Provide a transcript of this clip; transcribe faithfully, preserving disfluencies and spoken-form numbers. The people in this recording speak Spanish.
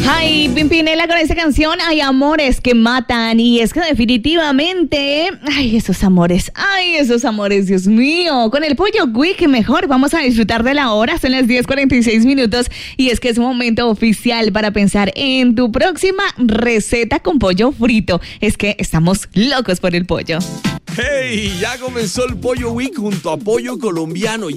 Ay, Pimpinela con esa canción, hay amores que matan, y es que definitivamente, ay, esos amores, ay, esos amores, Dios mío, con el Pollo Week mejor, vamos a disfrutar de la hora, son las diez cuarenta y seis minutos, y es que es un momento oficial para pensar en tu próxima receta con pollo frito, es que estamos locos por el pollo. ¡Hey! Ya comenzó el Pollo Week junto a Pollo Colombiano.